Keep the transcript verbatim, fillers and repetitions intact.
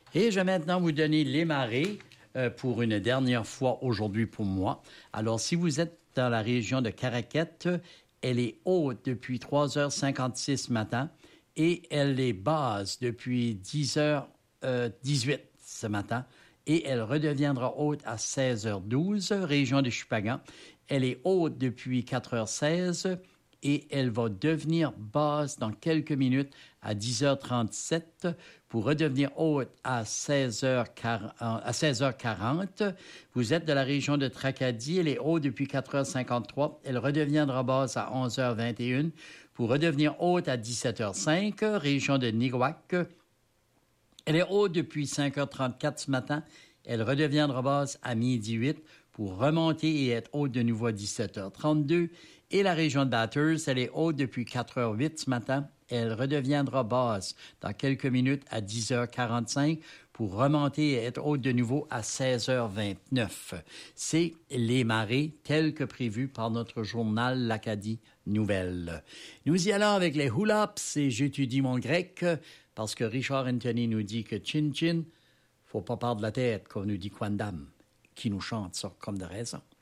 Et je vais maintenant vous donner les marées euh, pour une dernière fois aujourd'hui pour moi. Alors, si vous êtes dans la région de Caraquette, elle est haute depuis trois heures cinquante-six ce matin et elle est basse depuis dix heures dix-huit ce matin. Et elle redeviendra haute à seize heures douze, région de Chupagan. Elle est haute depuis quatre heures seize et elle va devenir basse dans quelques minutes à dix heures trente-sept pour redevenir haute à seize heures quarante. Vous êtes de la région de Tracadie. Elle est haute depuis quatre heures cinquante-trois. Elle redeviendra basse à onze heures vingt et un pour redevenir haute à dix-sept heures cinq, région de Niguac. Elle est haute depuis cinq heures trente-quatre ce matin. Elle redeviendra basse à midi huit pour remonter et être haute de nouveau à dix-sept heures trente-deux. Et la région de Bathurst, elle est haute depuis quatre heures huit ce matin. Elle redeviendra basse dans quelques minutes à dix heures quarante-cinq pour remonter et être haute de nouveau à seize heures vingt-neuf. C'est les marées telles que prévues par notre journal L'Acadie Nouvelle. Nous y allons avec les hula-hoops et j'étudie mon grec parce que Richard Anthony nous dit que chin-chin, faut pas perdre la tête, qu'on nous dit quandam, qui nous chante ça comme de raison.